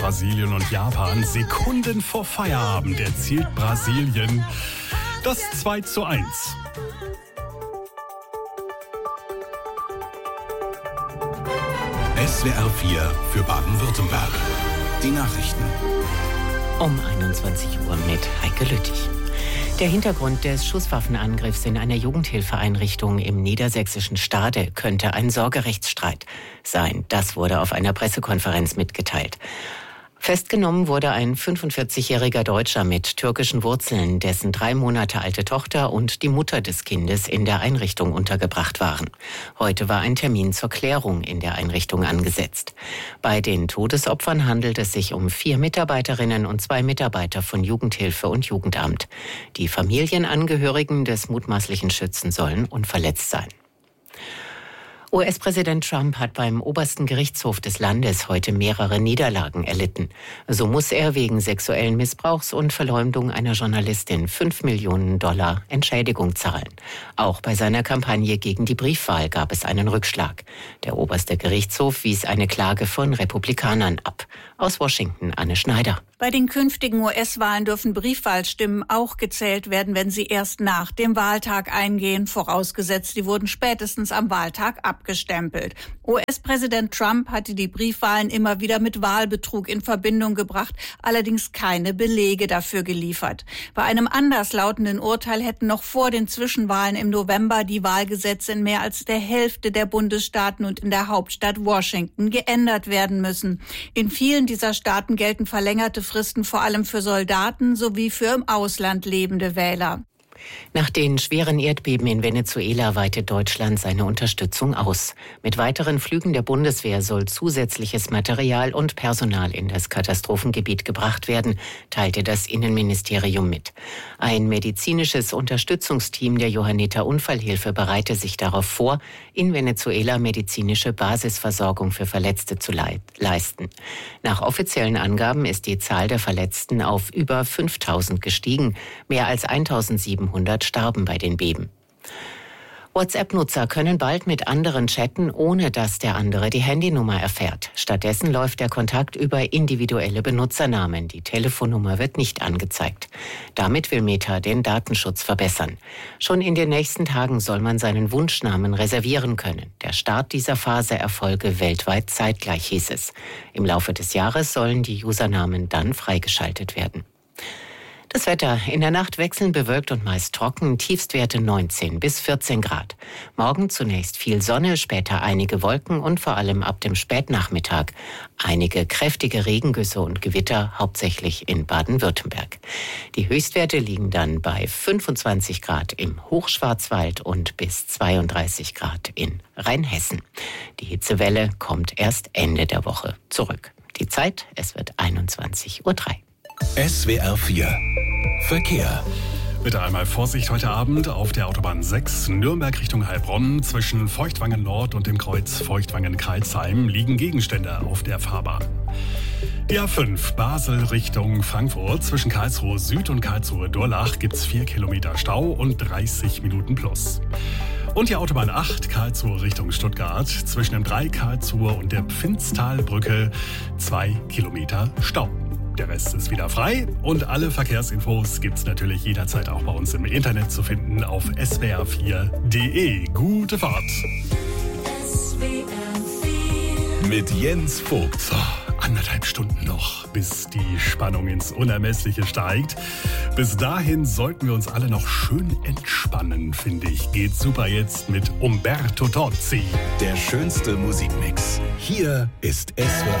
Brasilien und Japan. Sekunden vor Feierabend erzielt Brasilien das 2:1. SWR 4 für Baden-Württemberg. Die Nachrichten. Um 21 Uhr mit Heike Lüttich. Der Hintergrund des Schusswaffenangriffs in einer Jugendhilfeeinrichtung im niedersächsischen Stade könnte ein Sorgerechtsstreit sein. Das wurde auf einer Pressekonferenz mitgeteilt. Festgenommen wurde ein 45-jähriger Deutscher mit türkischen Wurzeln, dessen 3 Monate alte Tochter und die Mutter des Kindes in der Einrichtung untergebracht waren. Heute war ein Termin zur Klärung in der Einrichtung angesetzt. Bei den Todesopfern handelt es sich um 4 Mitarbeiterinnen und 2 Mitarbeiter von Jugendhilfe und Jugendamt. Die Familienangehörigen des mutmaßlichen Schützen sollen unverletzt sein. US-Präsident Trump hat beim obersten Gerichtshof des Landes heute mehrere Niederlagen erlitten. So muss er wegen sexuellen Missbrauchs und Verleumdung einer Journalistin $5 Millionen Entschädigung zahlen. Auch bei seiner Kampagne gegen die Briefwahl gab es einen Rückschlag. Der oberste Gerichtshof wies eine Klage von Republikanern ab. Aus Washington, Anne Schneider. Bei den künftigen US-Wahlen dürfen Briefwahlstimmen auch gezählt werden, wenn sie erst nach dem Wahltag eingehen, vorausgesetzt, die wurden spätestens am Wahltag abgestempelt. US-Präsident Trump hatte die Briefwahlen immer wieder mit Wahlbetrug in Verbindung gebracht, allerdings keine Belege dafür geliefert. Bei einem anderslautenden Urteil hätten noch vor den Zwischenwahlen im November die Wahlgesetze in mehr als der Hälfte der Bundesstaaten und in der Hauptstadt Washington geändert werden müssen. In vielen dieser Staaten gelten verlängerte Fristen vor allem für Soldaten sowie für im Ausland lebende Wähler. Nach den schweren Erdbeben in Venezuela weitet Deutschland seine Unterstützung aus. Mit weiteren Flügen der Bundeswehr soll zusätzliches Material und Personal in das Katastrophengebiet gebracht werden, teilte das Innenministerium mit. Ein medizinisches Unterstützungsteam der Johanniter Unfallhilfe bereite sich darauf vor, in Venezuela medizinische Basisversorgung für Verletzte zu leisten. Nach offiziellen Angaben ist die Zahl der Verletzten auf über 5.000 gestiegen. Mehr als 1.700 starben bei den Beben. WhatsApp-Nutzer können bald mit anderen chatten, ohne dass der andere die Handynummer erfährt. Stattdessen läuft der Kontakt über individuelle Benutzernamen. Die Telefonnummer wird nicht angezeigt. Damit will Meta den Datenschutz verbessern. Schon in den nächsten Tagen soll man seinen Wunschnamen reservieren können. Der Start dieser Phase erfolge weltweit zeitgleich, hieß es. Im Laufe des Jahres sollen die Usernamen dann freigeschaltet werden. Das Wetter: in der Nacht wechselnd bewölkt und meist trocken, Tiefstwerte 19 bis 14 Grad. Morgen zunächst viel Sonne, später einige Wolken und vor allem ab dem Spätnachmittag einige kräftige Regengüsse und Gewitter, hauptsächlich in Baden-Württemberg. Die Höchstwerte liegen dann bei 25 Grad im Hochschwarzwald und bis 32 Grad in Rheinhessen. Die Hitzewelle kommt erst Ende der Woche zurück. Die Zeit: es wird 21:03 Uhr. SWR 4 Verkehr. Bitte einmal Vorsicht heute Abend auf der Autobahn 6 Nürnberg Richtung Heilbronn. Zwischen Feuchtwangen Nord und dem Kreuz Feuchtwangen-Kreilsheim liegen Gegenstände auf der Fahrbahn. Die A5 Basel Richtung Frankfurt. Zwischen Karlsruhe Süd und Karlsruhe Durlach gibt es 4 Kilometer Stau und 30 Minuten plus. Und die Autobahn 8 Karlsruhe Richtung Stuttgart. Zwischen dem 3 Karlsruhe und der Pfinztalbrücke 2 Kilometer Stau. Der Rest ist wieder frei und alle Verkehrsinfos gibt's natürlich jederzeit auch bei uns im Internet zu finden auf swr4.de. Gute Fahrt! Mit Jens Vogt. So, 1,5 Stunden noch, bis die Spannung ins Unermessliche steigt. Bis dahin sollten wir uns alle noch schön entspannen, finde ich. Geht super jetzt mit Umberto Tozzi. Der schönste Musikmix. Hier ist SWR